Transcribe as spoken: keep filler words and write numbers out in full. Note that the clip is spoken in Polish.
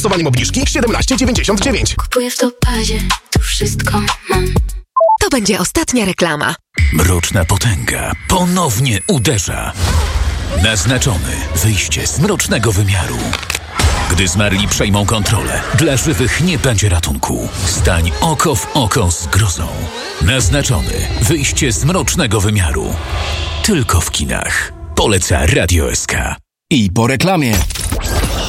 Stosowaniem obniżki siedemnaście dziewięćdziesiąt dziewięć. Kupuję w Topazie, tu wszystko mam. To będzie ostatnia reklama. Mroczna potęga ponownie uderza. Naznaczony wyjście z mrocznego wymiaru. Gdy zmarli przejmą kontrolę, dla żywych nie będzie ratunku. Stań oko w oko z grozą. Naznaczony wyjście z mrocznego wymiaru. Tylko w kinach. Poleca Radio S K. I po reklamie.